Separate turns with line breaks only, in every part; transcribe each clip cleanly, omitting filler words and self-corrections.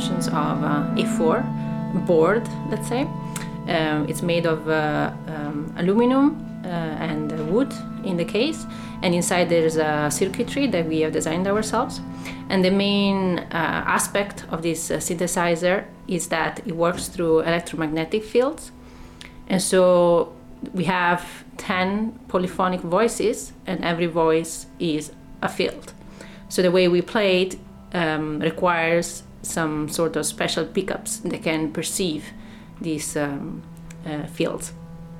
dimensions of A4 board, let's say. It's made of aluminum and wood in the case, and inside there's a circuitry that we have designed ourselves. And the main aspect of this synthesizer is that it works through electromagnetic fields. And so we have 10 polyphonic voices, and every voice is a field. So the way we play it requires some sort of special pickups that can perceive these fields.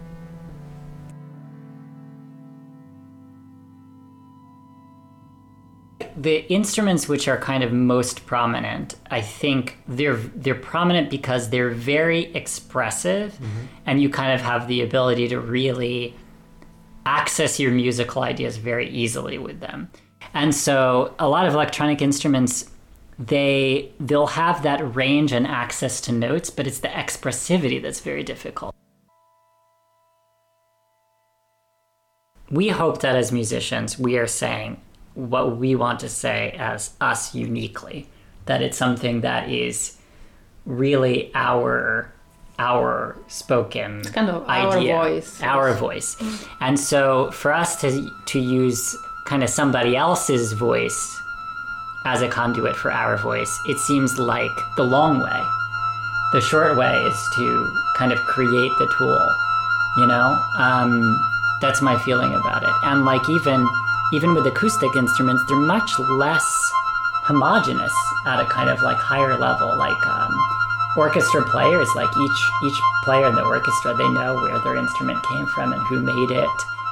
The instruments which are kind of most prominent, I think they're prominent because they're very expressive, and you kind of have the ability to really access your musical ideas very easily with them. And so a lot of electronic instruments, they'll have that range and access to notes, but it's the expressivity that's very difficult. We hope that as musicians, we are saying what we want to say as us uniquely, that it's something that is really our spoken
it's kind of
idea,
our
voice. And so for us to use kind of somebody else's voice as a conduit for our voice, it seems like the long way. The short way is to kind of create the tool, you know? That's my feeling about it. And like even with acoustic instruments, they're much less homogeneous at a kind of like higher level. Like orchestra players, like each player in the orchestra, they know where their instrument came from and who made it.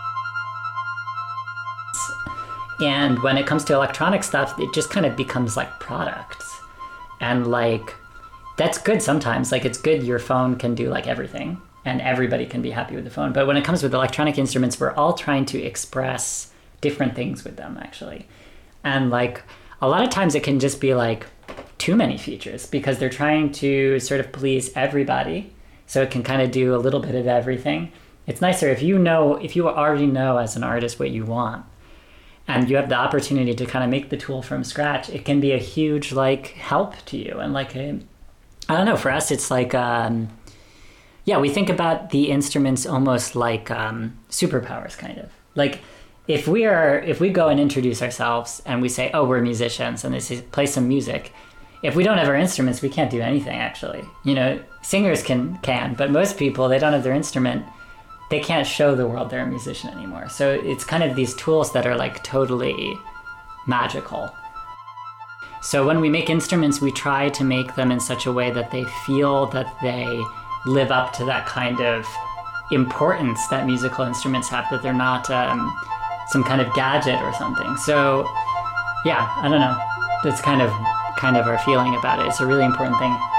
And when it comes to electronic stuff, it just kind of becomes like products. And like, that's good sometimes. Like, it's good your phone can do like everything and everybody can be happy with the phone. But when it comes with electronic instruments, we're all trying to express different things with them, actually. And like, a lot of times it can just be like too many features because they're trying to sort of please everybody. So it can kind of do a little bit of everything. It's nicer if you already know as an artist what you want, and you have the opportunity to kind of make the tool from scratch. It can be a huge like help to you. And like, I don't know, for us, it's like, we think about the instruments almost like superpowers, kind of. Like, if we go and introduce ourselves and we say, oh, we're musicians, and they say, play some music, if we don't have our instruments, we can't do anything, actually. You know, singers can, but most people, they don't have their instrument. They can't show the world they're a musician anymore. So it's kind of these tools that are like totally magical. So when we make instruments, we try to make them in such a way that they feel that they live up to that kind of importance that musical instruments have, that they're not some kind of gadget or something. So yeah, I don't know. That's kind of our feeling about it. It's a really important thing.